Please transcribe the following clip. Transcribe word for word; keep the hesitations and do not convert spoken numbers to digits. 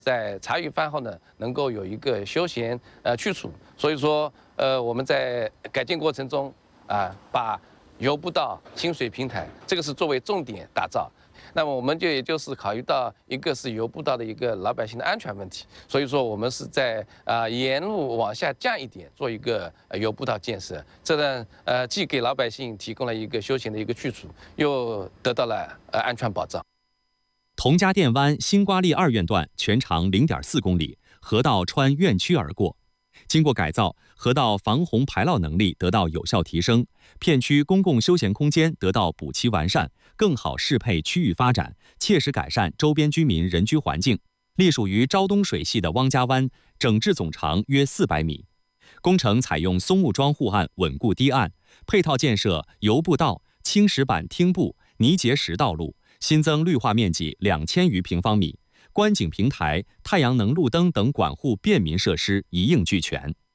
在茶余饭后呢，能够有一个休闲呃去处。所以说，呃，我们在改进过程中啊，把游步道、清水平台这个是作为重点打造。那么我们就也就是考虑到一个是游步道的一个老百姓的安全问题，所以说我们是在啊、呃、沿路往下降一点做一个呃游步道建设，这呢呃既给老百姓提供了一个休闲的一个去处，又得到了呃安全保障。 佟家店湾新瓜砾二院段全长零点四公里，河道穿院区而过。经过改造，河道防洪排涝能力得到有效提升，片区公共休闲空间得到补齐完善，更好适配区域发展，切实改善周边居民人居环境。隶属于昭东水系的汪家湾，整治总长约四百米。工程采用松木桩护岸稳固堤岸，配套建设游步道、青石板汀步、泥结石道路，新增绿化面积两千余平方米。观景平台、太阳能路灯等管护便民设施一应俱全。